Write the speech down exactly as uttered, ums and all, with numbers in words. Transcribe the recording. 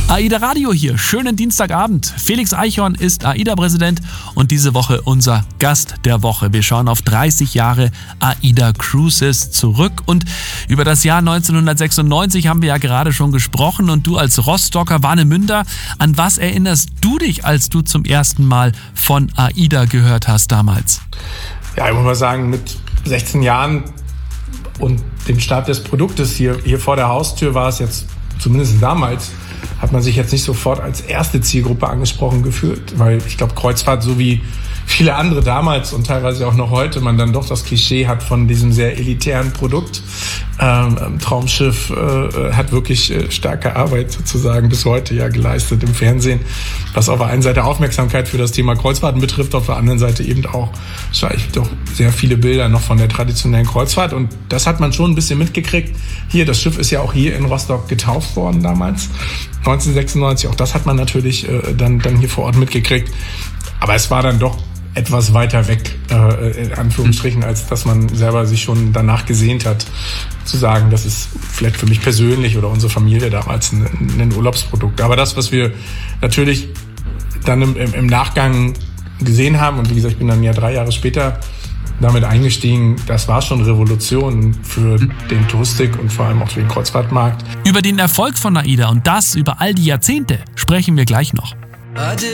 AIDA Radio hier, schönen Dienstagabend. Felix Eichhorn ist AIDA-Präsident und diese Woche unser Gast der Woche. Wir schauen auf dreißig Jahre AIDA Cruises zurück und über das Jahr neunzehnhundertsechsundneunzig haben wir ja gerade schon gesprochen und du als Rostocker, Warnemünder, an was erinnerst du dich, als du zum ersten Mal von AIDA gehört hast damals? Ja, ich muss mal sagen, mit sechzehn Jahren und dem Start des Produktes hier, hier vor der Haustür war es jetzt, zumindest damals, hat man sich jetzt nicht sofort als erste Zielgruppe angesprochen gefühlt, weil ich glaube, Kreuzfahrt, so wie viele andere damals und teilweise auch noch heute, man dann doch das Klischee hat von diesem sehr elitären Produkt. Ähm, Traumschiff äh, hat wirklich äh, starke Arbeit sozusagen bis heute ja geleistet im Fernsehen, was auf der einen Seite Aufmerksamkeit für das Thema Kreuzfahrten betrifft, auf der anderen Seite eben auch doch sehr viele Bilder noch von der traditionellen Kreuzfahrt und das hat man schon ein bisschen mitgekriegt. Hier, das Schiff ist ja auch hier in Rostock getauft worden damals, neunzehnhundertsechsundneunzig, auch das hat man natürlich äh, dann, dann hier vor Ort mitgekriegt, aber es war dann doch etwas weiter weg, äh, in Anführungsstrichen, als dass man selber sich schon danach gesehnt hat, zu sagen, das ist vielleicht für mich persönlich oder unsere Familie damals ein, ein Urlaubsprodukt. Aber das, was wir natürlich dann im, im Nachgang gesehen haben, und wie gesagt, ich bin dann ja drei Jahre später damit eingestiegen, das war schon Revolution für den Touristik und vor allem auch für den Kreuzfahrtmarkt. Über den Erfolg von AIDA und das über all die Jahrzehnte sprechen wir gleich noch.